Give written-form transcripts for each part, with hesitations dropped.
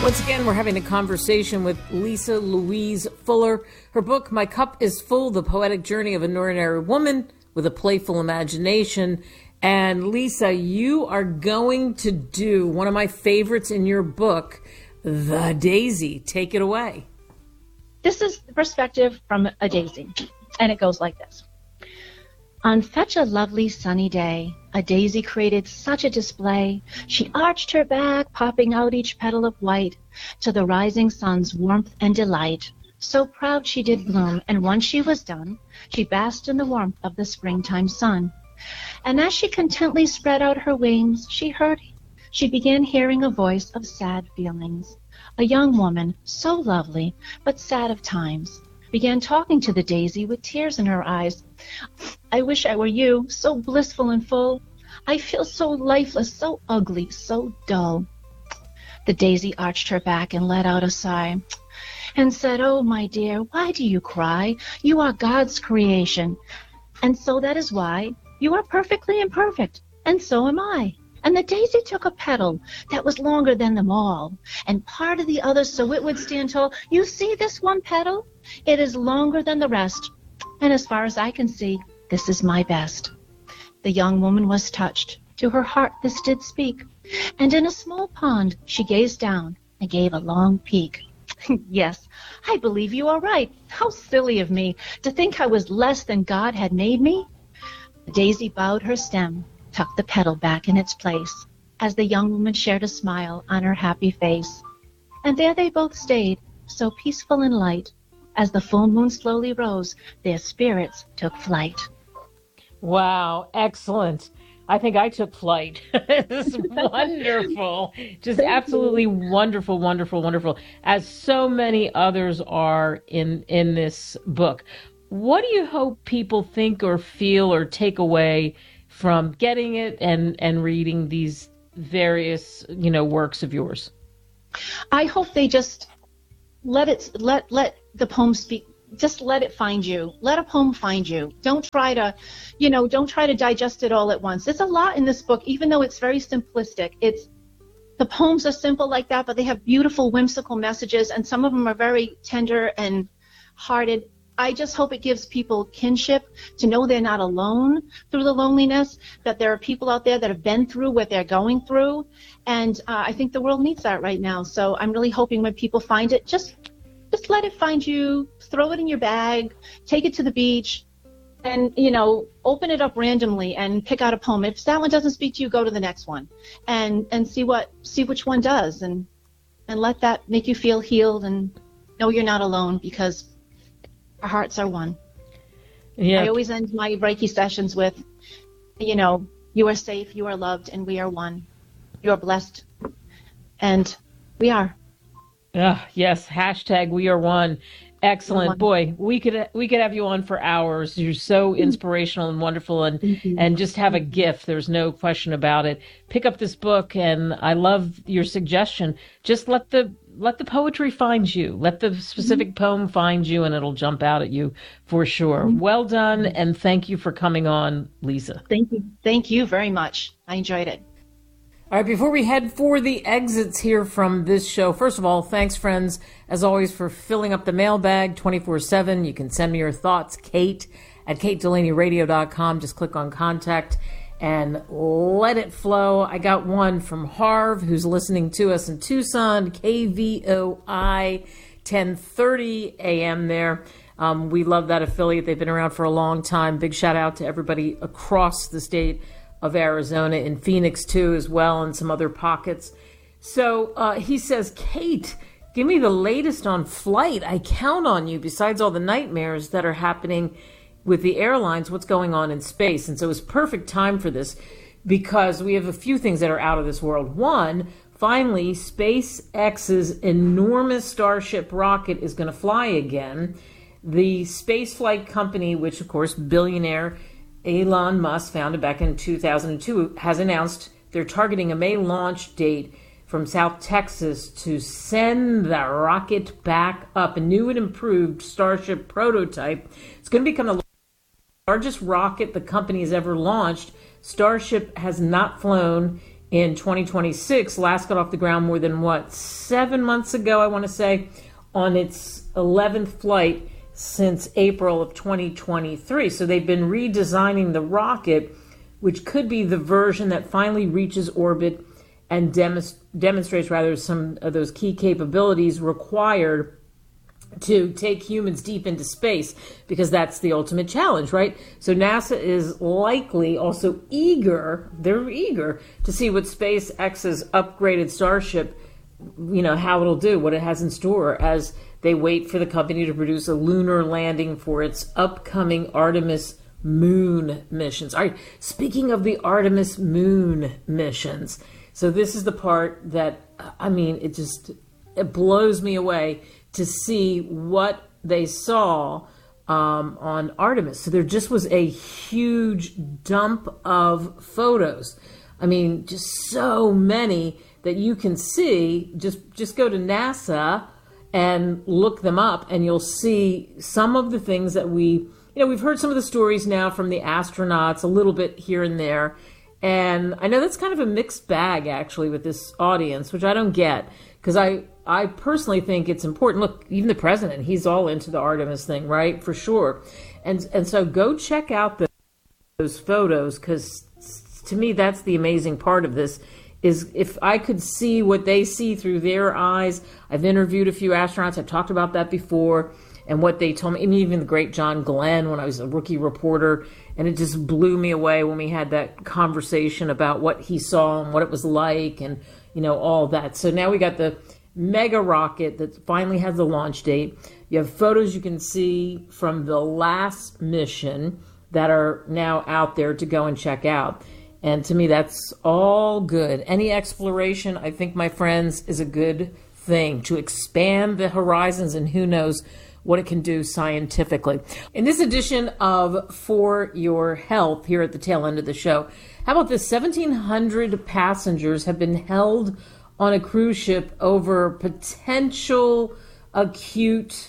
Once again, we're having a conversation with Lisa Louise Fuller. Her book, My Cup is Full, The Poetic Journey of an Ordinary Woman with a Playful Imagination. And Lisa, you are going to do one of my favorites in your book, The Daisy. Take it away. This is the perspective from a daisy, and it goes like this. On such a lovely sunny day, a daisy created such a display. She arched her back, popping out each petal of white to the rising sun's warmth and delight. So proud she did bloom, and once she was done, she basked in the warmth of the springtime sun. And as she contently spread out her wings, she began hearing a voice of sad feelings. A young woman, so lovely, but sad of times, began talking to the daisy with tears in her eyes. I wish I were you, so blissful and full. I feel so lifeless, so ugly, so dull. The daisy arched her back and let out a sigh and said, Oh, my dear, why do you cry? You are God's creation, and so that is why you are perfectly imperfect, and so am I. And the daisy took a petal that was longer than them all, and part of the other so it would stand tall. You see this one petal? It is longer than the rest, and as far as I can see, this is my best. The young woman was touched. To her heart this did speak, and in a small pond she gazed down and gave a long peek. Yes, I believe you are right. How silly of me to think I was less than God had made me. The daisy bowed her stem, tucked the petal back in its place, as the young woman shared a smile on her happy face. And there they both stayed, so peaceful and light. As the full moon slowly rose, their spirits took flight. Wow, excellent. I think I took flight. This is wonderful. Just absolutely wonderful, wonderful, wonderful, as so many others are in this book. What do you hope people think or feel or take away from getting it and reading these various, works of yours? I hope they just let the poem speak. Just let it find you. Let a poem find you. Don't try to digest it all at once. There's a lot in this book, even though it's very simplistic. The poems are simple like that, but they have beautiful, whimsical messages, and some of them are very tender and hearted. I just hope it gives people kinship to know they're not alone through the loneliness, that there are people out there that have been through what they're going through, and I think the world needs that right now. So I'm really hoping when people find it, just let it find you, throw it in your bag, take it to the beach, and, open it up randomly and pick out a poem. If that one doesn't speak to you, go to the next one and see which one does, and let that make you feel healed and know you're not alone, because our hearts are one. Yeah. I always end my Reiki sessions with, you are safe, you are loved, and we are one. You are blessed, and we are. Yes, hashtag we are one. Excellent. Boy, we could have you on for hours. You're so inspirational and wonderful, and just have a gift. There's no question about it. Pick up this book, and I love your suggestion. Just let the poetry find you. Let the specific poem find you, and it'll jump out at you for sure. Well done, and thank you for coming on, Lisa. Thank you. Thank you very much. I enjoyed it. All right, before we head for the exits here from this show, first of all, thanks, friends, as always, for filling up the mailbag 24/7. You can send me your thoughts, Kate, at KateDelaneyRadio.com. Just click on contact and let it flow. I got one from Harv, who's listening to us in Tucson, KVOI 1030 AM there. We love that affiliate. They've been around for a long time. Big shout out to everybody across the state of Arizona, in Phoenix too as well, and some other pockets. So he says, Kate, give me the latest on flight. I count on you. Besides all the nightmares that are happening with the airlines, what's going on in space? And so it's perfect time for this, because we have a few things that are out of this world. One, finally, SpaceX's enormous Starship rocket is going to fly again. The spaceflight company, which of course billionaire Elon Musk founded back in 2002, has announced they're targeting a May launch date from South Texas to send the rocket back up. A new and improved Starship prototype. It's going to become the largest rocket the company has ever launched. Starship has not flown in 2026. Last got off the ground more than 7 months ago, I want to say, on its 11th flight since April of 2023. So they've been redesigning the rocket, which could be the version that finally reaches orbit and demonstrates some of those key capabilities required to take humans deep into space, because that's the ultimate challenge, right? So NASA is likely also eager to see what SpaceX's upgraded Starship, how it'll do, what it has in store as they wait for the company to produce a lunar landing for its upcoming Artemis moon missions. All right, speaking of the Artemis moon missions, so this is the part that, it blows me away to see what they saw on Artemis. So there just was a huge dump of photos. Just so many that you can see. Just go to NASA and look them up, and you'll see some of the things that we've heard some of the stories now from the astronauts, a little bit here and there. And I know that's kind of a mixed bag, actually, with this audience, which I don't get, because I personally think it's important. Look, even the president, he's all into the Artemis thing, right? For sure. And so go check out those photos, because to me, that's the amazing part of this, is if I could see what they see through their eyes. I've interviewed a few astronauts. I've talked about that before, and what they told me, even the great John Glenn when I was a rookie reporter, and it just blew me away when we had that conversation about what he saw and what it was like, and all that. So now we got the mega rocket that finally has the launch date. You have photos you can see from the last mission that are now out there to go and check out. And to me, that's all good. Any exploration, I think, my friends, is a good thing to expand the horizons, and who knows what it can do scientifically. In this edition of For Your Health, here at the tail end of the show, how about this? 1,700 passengers have been held on a cruise ship over potential acute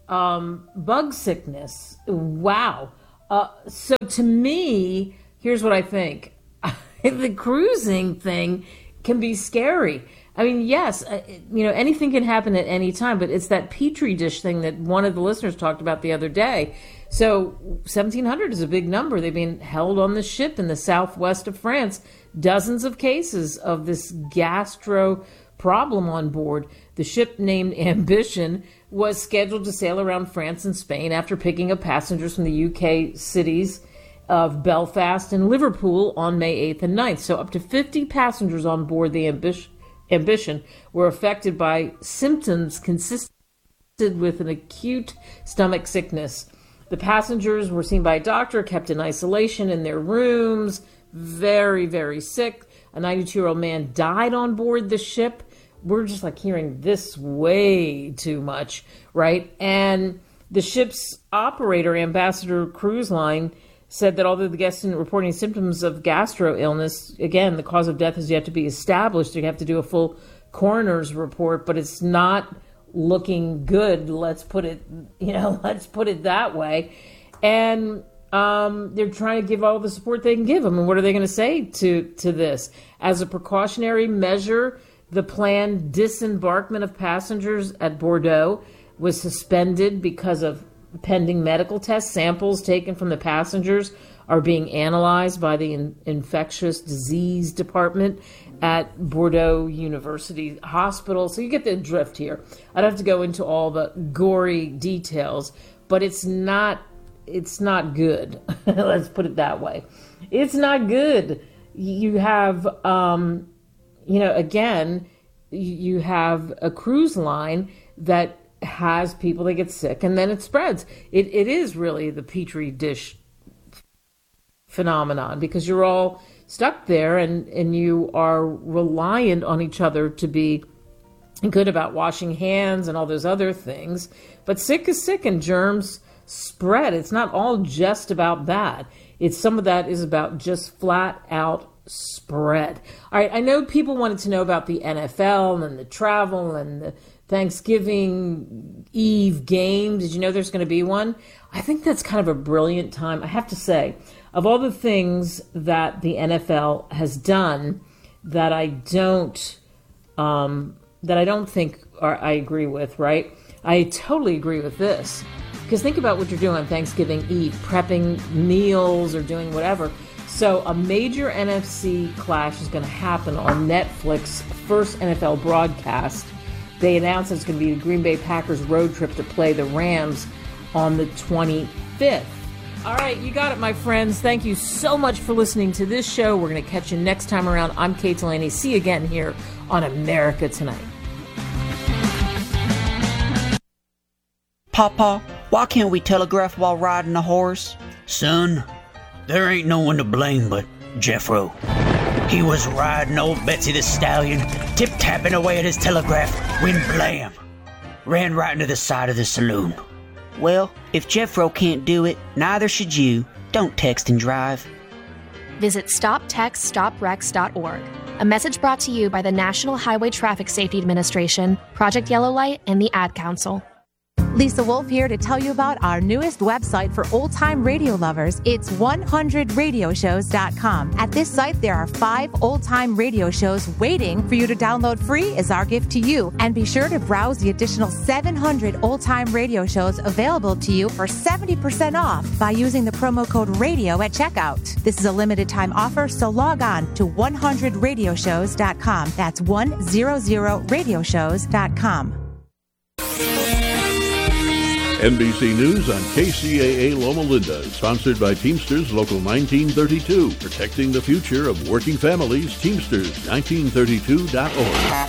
bug sickness. Wow. So to me, here's what I think. The cruising thing can be scary. Yes, anything can happen at any time, but it's that Petri dish thing that one of the listeners talked about the other day. So 1,700 is a big number. They've been held on the ship in the southwest of France. Dozens of cases of this gastro problem on board. The ship, named Ambition, was scheduled to sail around France and Spain after picking up passengers from the UK cities of Belfast and Liverpool on May 8th and 9th. So up to 50 passengers on board the Ambition were affected by symptoms consistent with an acute stomach sickness. The passengers were seen by a doctor, kept in isolation in their rooms, very, very sick. A 92-year-old man died on board the ship. We're just hearing this way too much, right? And the ship's operator, Ambassador Cruise Line, said that although the guests didn't report any symptoms of gastro illness, again, the cause of death has yet to be established. You have to do a full coroner's report, but it's not looking good. Let's put it that way. And they're trying to give all the support they can give them. And what are they going to say to this? As a precautionary measure, the planned disembarkment of passengers at Bordeaux was suspended because of pending medical tests. Samples taken from the passengers are being analyzed by the infectious disease department at Bordeaux University Hospital. So you get the drift here. I don't have to go into all the gory details, but it's not good. Let's put it that way. It's not good. You have, again, you have a cruise line that has people that get sick, and then it spreads. It is really the Petri dish phenomenon, because you're all stuck there and you are reliant on each other to be good about washing hands and all those other things. But sick is sick, and germs spread. It's not all just about that. Some of that is about just flat out spread. All right, I know people wanted to know about the NFL and the travel and the Thanksgiving Eve game. Did you know there's going to be one? I think that's kind of a brilliant time. I have to say, of all the things that the NFL has done that I don't think I agree with, right? I totally agree with this. Because think about what you're doing on Thanksgiving Eve, prepping meals or doing whatever. So a major NFC clash is going to happen on Netflix, first NFL broadcast. They announced it's going to be the Green Bay Packers road trip to play the Rams on the 25th. All right, you got it, my friends. Thank you so much for listening to this show. We're going to catch you next time around. I'm Kate Delaney. See you again here on America Tonight. Papa, why can't we telegraph while riding a horse? Son, there ain't no one to blame but Jeffro. He was riding old Betsy the Stallion, tip-tapping away at his telegraph, when blam! Ran right into the side of the saloon. Well, if Jeffro can't do it, neither should you. Don't text and drive. Visit StopTextStopWrecks.org. A message brought to you by the National Highway Traffic Safety Administration, Project Yellow Light, and the Ad Council. Lisa Wolf here to tell you about our newest website for old-time radio lovers. It's 100radioshows.com. At this site, there are 5 old-time radio shows waiting for you to download free as our gift to you. And be sure to browse the additional 700 old-time radio shows available to you for 70% off by using the promo code RADIO at checkout. This is a limited-time offer, so log on to 100radioshows.com. That's 100radioshows.com. NBC News on KCAA Loma Linda is sponsored by Teamsters Local 1932, protecting the future of working families. Teamsters1932.org.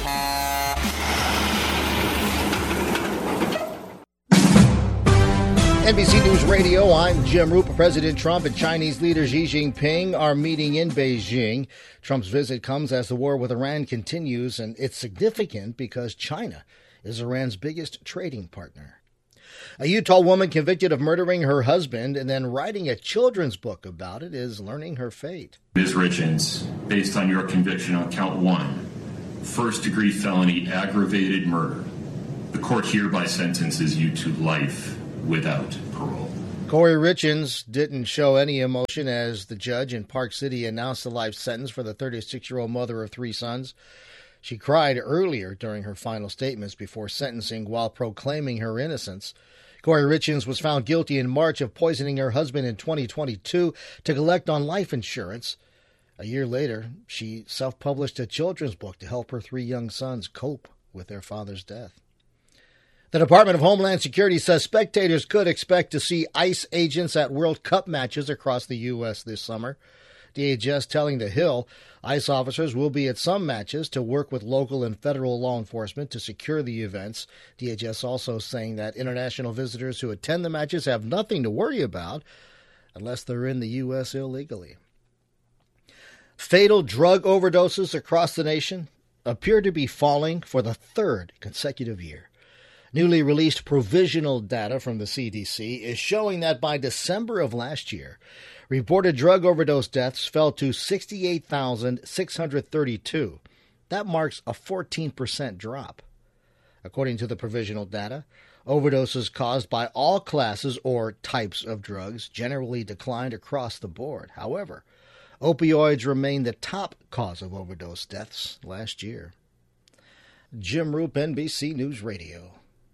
NBC News Radio, I'm Jim Roop. President Trump and Chinese leader Xi Jinping are meeting in Beijing. Trump's visit comes as the war with Iran continues, and it's significant because China is Iran's biggest trading partner. A Utah woman convicted of murdering her husband and then writing a children's book about it is learning her fate. Ms. Richens, based on your conviction on count 1, first-degree felony aggravated murder, the court hereby sentences you to life without parole. Corey Richens didn't show any emotion as the judge in Park City announced the life sentence for the 36-year-old mother of 3 sons. She cried earlier during her final statements before sentencing while proclaiming her innocence. Corey Richens was found guilty in March of poisoning her husband in 2022 to collect on life insurance. A year later, she self-published a children's book to help her 3 young sons cope with their father's death. The Department of Homeland Security says spectators could expect to see ICE agents at World Cup matches across the U.S. this summer. DHS telling The Hill ICE officers will be at some matches to work with local and federal law enforcement to secure the events. DHS also saying that international visitors who attend the matches have nothing to worry about unless they're in the U.S. illegally. Fatal drug overdoses across the nation appear to be falling for the 3rd consecutive year. Newly released provisional data from the CDC is showing that by December of last year, reported drug overdose deaths fell to 68,632. That marks a 14% drop. According to the provisional data, overdoses caused by all classes or types of drugs generally declined across the board. However, opioids remain the top cause of overdose deaths last year. Jim Roop, NBC News Radio.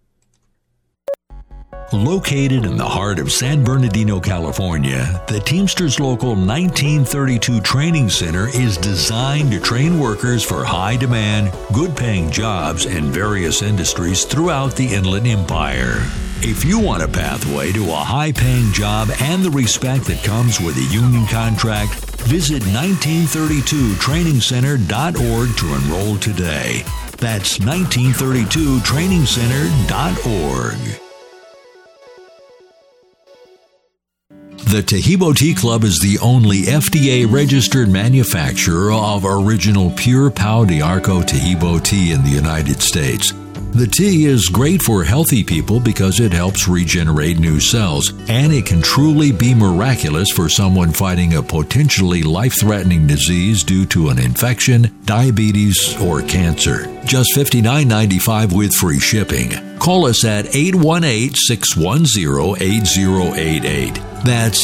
Located in the heart of San Bernardino, California, the Teamsters Local 1932 Training Center is designed to train workers for high-demand, good-paying jobs in various industries throughout the Inland Empire. If you want a pathway to a high-paying job and the respect that comes with a union contract, visit 1932trainingcenter.org to enroll today. That's 1932trainingcenter.org. The Taheebo Tea Club is the only FDA-registered manufacturer of original pure Pau d'Arco Taheebo tea in the United States. The tea is great for healthy people because it helps regenerate new cells, and it can truly be miraculous for someone fighting a potentially life-threatening disease due to an infection, diabetes, or cancer. Just $59.95 with free shipping. Call us at 818-610-8088. That's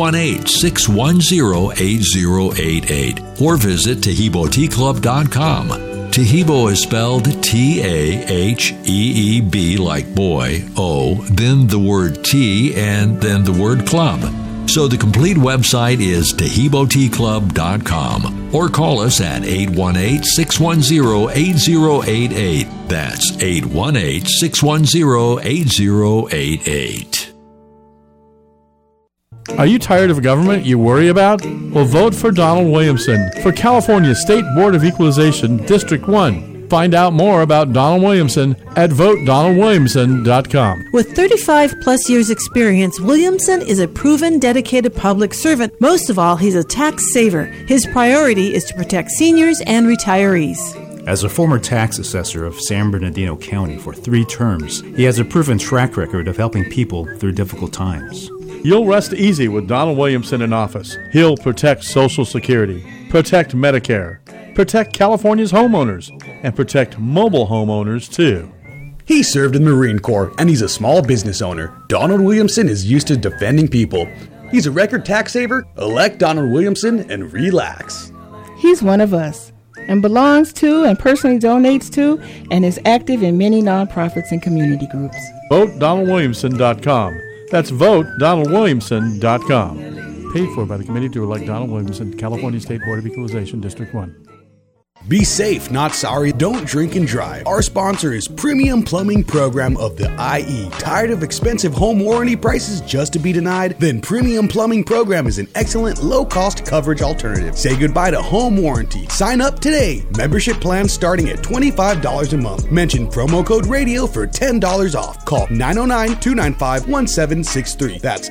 818-610-8088. Or visit TaheeboTeaClub.com. Taheebo is spelled T-A-H-E-E-B like boy, O, then the word T, and then the word club. So the complete website is TaheeboTeaClub.com. Or call us at 818-610-8088. That's 818-610-8088. Are you tired of government you worry about? Well, vote for Donald Williamson for California State Board of Equalization, District 1. Find out more about Donald Williamson at VoteDonaldWilliamson.com. With 35-plus years' experience, Williamson is a proven, dedicated public servant. Most of all, he's a tax saver. His priority is to protect seniors and retirees. As a former tax assessor of San Bernardino County for 3 terms, he has a proven track record of helping people through difficult times. You'll rest easy with Donald Williamson in office. He'll protect Social Security, protect Medicare, protect California's homeowners, and protect mobile homeowners, too. He served in the Marine Corps, and he's a small business owner. Donald Williamson is used to defending people. He's a record tax saver. Elect Donald Williamson and relax. He's one of us and belongs to and personally donates to and is active in many nonprofits and community groups. VoteDonaldWilliamson.com. That's VoteDonaldWilliamson.com. Paid for by the Committee to Elect Donald Williamson, California State Board of Equalization, District 1. Be safe, not sorry. Don't drink and drive. Our sponsor is Premium Plumbing Program of the IE. Tired of expensive home warranty prices just to be denied? Then Premium Plumbing Program is an excellent low-cost coverage alternative. Say goodbye to home warranty. Sign up today. Membership plans starting at $25 a month. Mention promo code RADIO for $10 off. Call 909-295-1763. That's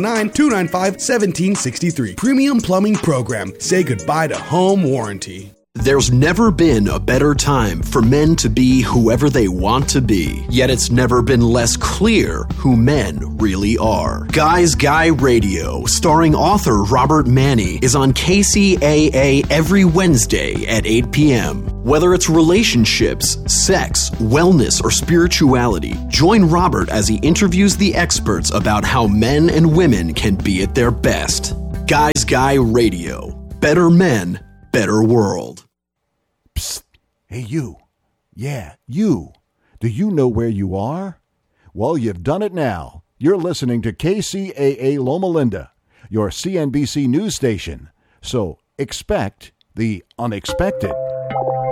909-295-1763. Premium Plumbing Program. Say goodbye to home warranty. There's never been a better time for men to be whoever they want to be, yet it's never been less clear who men really are. Guys Guy Radio, starring author Robert Manni, is on KCAA every Wednesday at 8 p.m. Whether it's relationships, sex, wellness, or spirituality, join Robert as he interviews the experts about how men and women can be at their best. Guys Guy Radio. Better men, better world. Psst. Hey, you. Yeah, you. Do you know where you are? Well, you've done it now. You're listening to KCAA Loma Linda, your CNBC news station. So expect the unexpected.